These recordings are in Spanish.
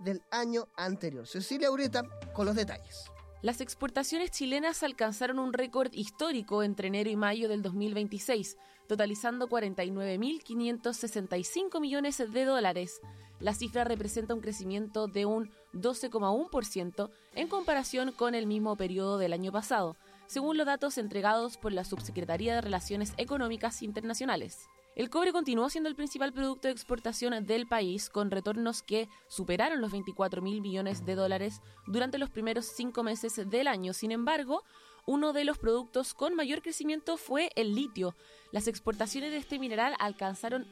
del año anterior. Cecilia Ureta con los detalles. Las exportaciones chilenas alcanzaron un récord histórico entre enero y mayo del 2026, totalizando 49.565 millones de dólares. La cifra representa un crecimiento de un 12,1% en comparación con el mismo periodo del año pasado, según los datos entregados por la Subsecretaría de Relaciones Económicas Internacionales. El cobre continuó siendo el principal producto de exportación del país, con retornos que superaron los 24.000 millones de dólares durante los primeros 5 meses del año. Sin embargo, uno de los productos con mayor crecimiento fue el litio. Las exportaciones de este mineral alcanzaron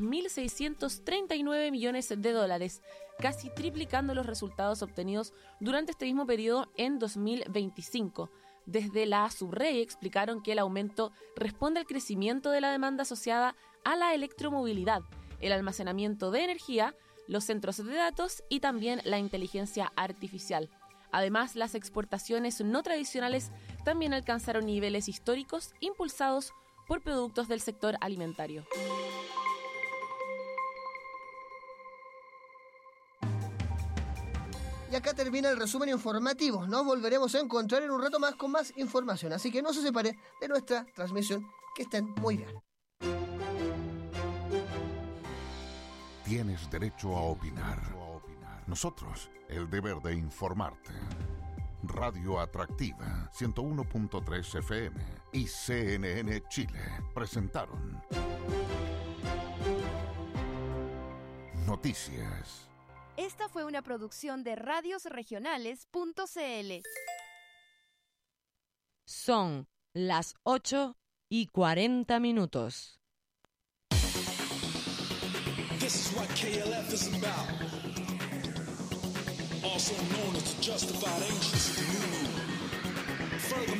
2.639 millones de dólares, casi triplicando los resultados obtenidos durante este mismo periodo en 2025. Desde la Subrey explicaron que el aumento responde al crecimiento de la demanda asociada a la electromovilidad, el almacenamiento de energía, los centros de datos y también la inteligencia artificial. Además, las exportaciones no tradicionales también alcanzaron niveles históricos impulsados por productos del sector alimentario. Y acá termina el resumen informativo. Nos volveremos a encontrar en un rato más con más información. Así que no se separe de nuestra transmisión. Que estén muy bien. Tienes derecho a opinar. Nosotros, el deber de informarte. Radio Atractiva 101.3 FM y CNN Chile presentaron Noticias. Esta fue una producción de radiosregionales.cl. Son las 8:40. This is what KLF is about. Also known as the justified ancients of the new moon. Furthermore,